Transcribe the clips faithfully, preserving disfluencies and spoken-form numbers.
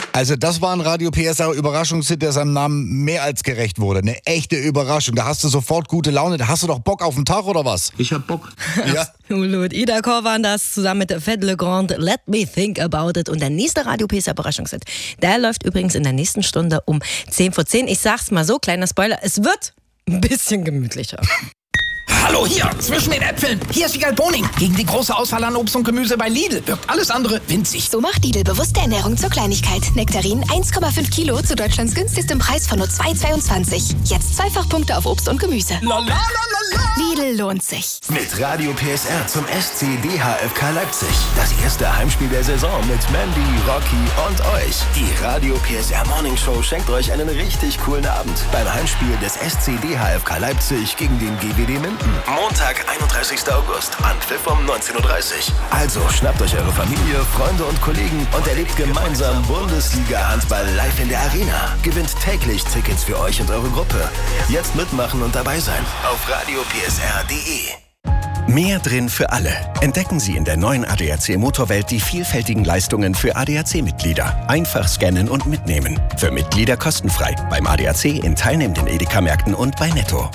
Also das war ein Radio P S R-Überraschungshit, der seinem Namen mehr als gerecht wurde. Eine echte Überraschung. Da hast du sofort gute Laune. Da hast du doch Bock auf den Tag, oder was? Ich hab Bock. Ja. Absolut. Ida Kor waren das zusammen mit Fed Le Grand. Let me think about it. Und der nächste Radio P S R-Überraschungshit, der läuft übrigens in der nächsten Stunde um zehn vor zehn. Ich sag's mal so, kleiner Spoiler, es wird ein bisschen gemütlicher. Hallo hier, zwischen den Äpfeln. Hier ist Wiegald Boning. Gegen die große Auswahl an Obst und Gemüse bei Lidl wirkt alles andere winzig. So macht Lidl bewusste Ernährung zur Kleinigkeit. Nektarinen eins Komma fünf Kilo zu Deutschlands günstigstem Preis von nur zwei Komma zweiundzwanzig. Jetzt Zweifachpunkte auf Obst und Gemüse. La, la, la, la, la. Lidl lohnt sich. Mit Radio P S R zum S C D H F K Leipzig. Das erste Heimspiel der Saison mit Mandy, Rocky und euch. Die Radio P S R Morning Show schenkt euch einen richtig coolen Abend beim Heimspiel des S C D H F K Leipzig gegen den G W D Minden. Montag, einunddreißigster August, Anpfiff um neunzehn Uhr dreißig. Also schnappt euch eure Familie, Freunde und Kollegen und erlebt gemeinsam Bundesliga-Handball live in der Arena. Gewinnt täglich Tickets für euch und eure Gruppe. Jetzt mitmachen und dabei sein auf radio p s r punkt d e. Mehr drin für alle. Entdecken Sie in der neuen A D A C Motorwelt die vielfältigen Leistungen für A D A C-Mitglieder. Einfach scannen und mitnehmen. Für Mitglieder kostenfrei. Beim A D A C in teilnehmenden Edeka-Märkten und bei Netto.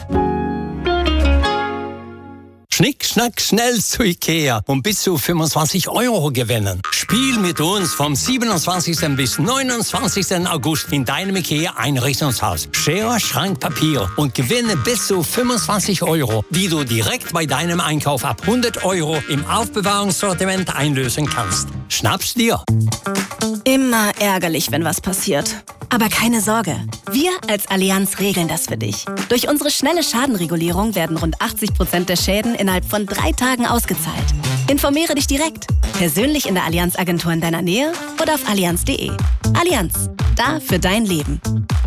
Schnick, schnack, schnell zu Ikea und bis zu fünfundzwanzig Euro gewinnen. Spiel mit uns vom siebenundzwanzigsten bis neunundzwanzigsten August in deinem Ikea-Einrichtungshaus. Schere, Schrank, Papier und gewinne bis zu fünfundzwanzig Euro, die du direkt bei deinem Einkauf ab hundert Euro im Aufbewahrungssortiment einlösen kannst. Schnapp's dir! Immer ärgerlich, wenn was passiert. Aber keine Sorge, wir als Allianz regeln das für dich. Durch unsere schnelle Schadenregulierung werden rund achtzig Prozent der Schäden innerhalb von drei Tagen ausgezahlt. Informiere dich direkt, persönlich in der Allianz-Agentur in deiner Nähe oder auf allianz punkt de. Allianz, da für dein Leben.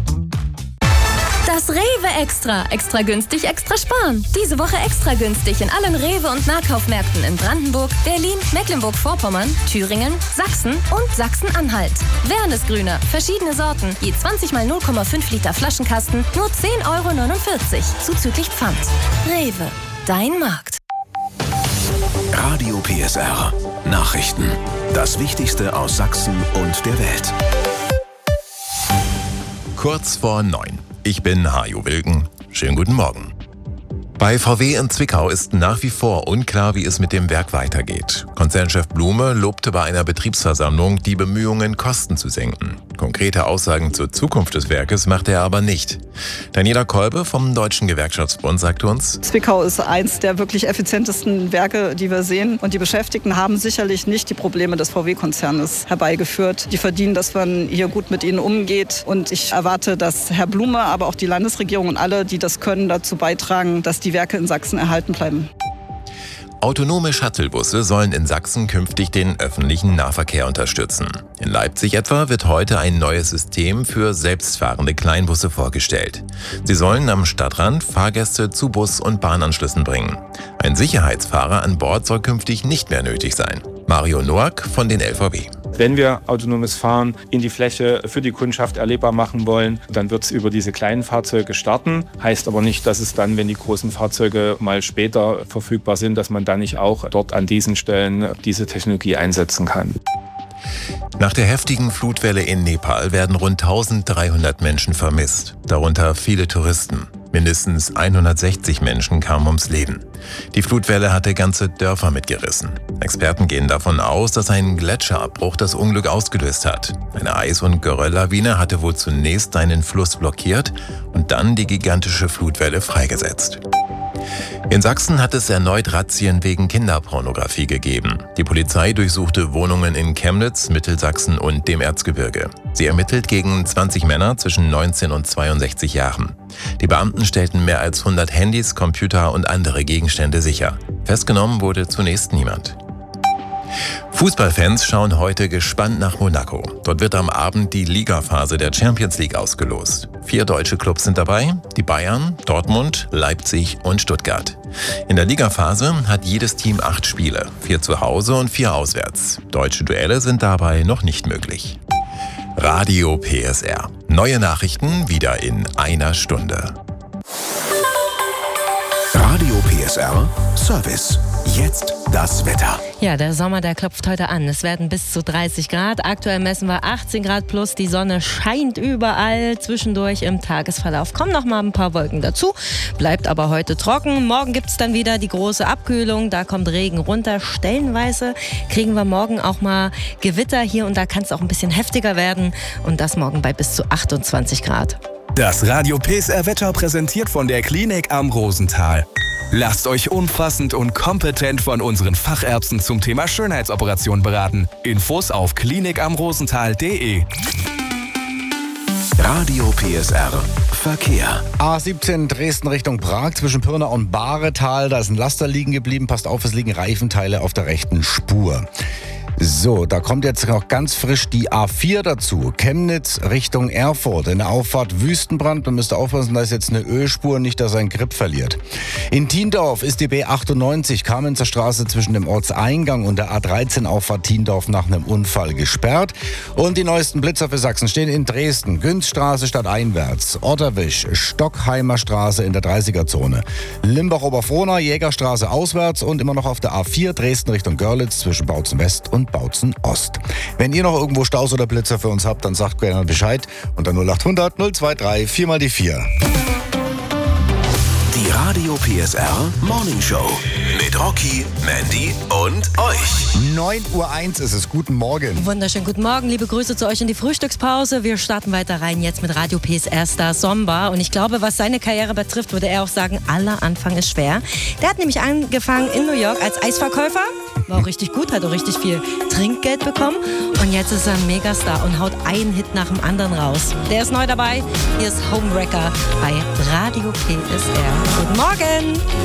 Das Rewe Extra. Extra günstig, extra sparen. Diese Woche extra günstig in allen Rewe- und Nahkaufmärkten in Brandenburg, Berlin, Mecklenburg-Vorpommern, Thüringen, Sachsen und Sachsen-Anhalt. Wernesgrüner, verschiedene Sorten, je zwanzig mal null Komma fünf Liter Flaschenkasten, nur zehn Euro neunundvierzig, zuzüglich Pfand. Rewe, dein Markt. Radio P S R. Nachrichten. Das Wichtigste aus Sachsen und der Welt. Kurz vor neun. Ich bin Hajo Wilken. Schönen guten Morgen. Bei V W in Zwickau ist nach wie vor unklar, wie es mit dem Werk weitergeht. Konzernchef Blume lobte bei einer Betriebsversammlung, die Bemühungen, Kosten zu senken. Konkrete Aussagen zur Zukunft des Werkes machte er aber nicht. Daniela Kolbe vom Deutschen Gewerkschaftsbund sagte uns: Zwickau ist eins der wirklich effizientesten Werke, die wir sehen. Und die Beschäftigten haben sicherlich nicht die Probleme des V W-Konzernes herbeigeführt. Die verdienen, dass man hier gut mit ihnen umgeht. Und ich erwarte, dass Herr Blume, aber auch die Landesregierung und alle, die das können, dazu beitragen, dass die Werke in Sachsen erhalten bleiben. Autonome Shuttlebusse sollen in Sachsen künftig den öffentlichen Nahverkehr unterstützen. In Leipzig etwa wird heute ein neues System für selbstfahrende Kleinbusse vorgestellt. Sie sollen am Stadtrand Fahrgäste zu Bus- und Bahnanschlüssen bringen. Ein Sicherheitsfahrer an Bord soll künftig nicht mehr nötig sein. Mario Noack von den L V B. Wenn wir autonomes Fahren in die Fläche für die Kundschaft erlebbar machen wollen, dann wird es über diese kleinen Fahrzeuge starten. Heißt aber nicht, dass es dann, wenn die großen Fahrzeuge mal später verfügbar sind, dass man dann nicht auch dort an diesen Stellen diese Technologie einsetzen kann. Nach der heftigen Flutwelle in Nepal werden rund eintausenddreihundert Menschen vermisst, darunter viele Touristen. Mindestens hundertsechzig Menschen kamen ums Leben. Die Flutwelle hatte ganze Dörfer mitgerissen. Experten gehen davon aus, dass ein Gletscherabbruch das Unglück ausgelöst hat. Eine Eis- und Gerölllawine hatte wohl zunächst einen Fluss blockiert und dann die gigantische Flutwelle freigesetzt. In Sachsen hat es erneut Razzien wegen Kinderpornografie gegeben. Die Polizei durchsuchte Wohnungen in Chemnitz, Mittelsachsen und dem Erzgebirge. Sie ermittelt gegen zwanzig Männer zwischen neunzehn und zweiundsechzig Jahren. Die Beamten stellten mehr als hundert Handys, Computer und andere Gegenstände sicher. Festgenommen wurde zunächst niemand. Fußballfans schauen heute gespannt nach Monaco. Dort wird am Abend die Ligaphase der Champions League ausgelost. Vier deutsche Clubs sind dabei: die Bayern, Dortmund, Leipzig und Stuttgart. In der Ligaphase hat jedes Team acht Spiele, vier zu Hause und vier auswärts. Deutsche Duelle sind dabei noch nicht möglich. Radio P S R. Neue Nachrichten wieder in einer Stunde. Radio P S R Service. Jetzt das Wetter. Ja, der Sommer, der klopft heute an. Es werden bis zu dreißig Grad. Aktuell messen wir achtzehn Grad plus. Die Sonne scheint überall. Zwischendurch im Tagesverlauf kommen noch mal ein paar Wolken dazu. Bleibt aber heute trocken. Morgen gibt es dann wieder die große Abkühlung. Da kommt Regen runter. Stellenweise kriegen wir morgen auch mal Gewitter. Hier und da kann es auch ein bisschen heftiger werden. Und das morgen bei bis zu achtundzwanzig Grad. Das Radio P S R Wetter präsentiert von der Klinik am Rosenthal. Lasst euch umfassend und kompetent von unseren Fachärzten zum Thema Schönheitsoperation beraten. Infos auf klinik am rosenthal punkt de. Radio P S R Verkehr. A siebzehn Dresden Richtung Prag zwischen Pirna und Bahretal. Da ist ein Laster liegen geblieben. Passt auf, es liegen Reifenteile auf der rechten Spur. So, da kommt jetzt noch ganz frisch die A vier dazu. Chemnitz Richtung Erfurt. In der Auffahrt Wüstenbrand. Man müsste aufpassen, da ist jetzt eine Ölspur, nicht, dass er einen Grip verliert. In Thiendorf ist die B achtundneunzig, Kamenzer Straße zwischen dem Ortseingang und der A dreizehn Auffahrt Thiendorf nach einem Unfall gesperrt. Und die neuesten Blitzer für Sachsen stehen in Dresden. Günzstraße stadteinwärts. Otterwisch, Stockheimer Straße in der dreißiger-Zone. Limbach-Oberfrohna, Jägerstraße auswärts und immer noch auf der A vier Dresden Richtung Görlitz zwischen Bautzen West und Bautzen Ost. Wenn ihr noch irgendwo Staus oder Blitzer für uns habt, dann sagt gerne Bescheid unter null achthundert null zweiundzwanzig vier mal die vier. Die Radio P S R Morning Show mit Rocky, Mandy und euch. neun Uhr eins ist es. Guten Morgen. Wunderschönen guten Morgen. Liebe Grüße zu euch in die Frühstückspause. Wir starten weiter rein jetzt mit Radio P S R-Star Somba. Und ich glaube, was seine Karriere betrifft, würde er auch sagen, aller Anfang ist schwer. Der hat nämlich angefangen in New York als Eisverkäufer. War auch richtig gut, hat auch richtig viel Trinkgeld bekommen. Und jetzt ist er ein Megastar und haut einen Hit nach dem anderen raus. Der ist neu dabei. Hier ist Homewrecker bei Radio P S R. Guten Morgen.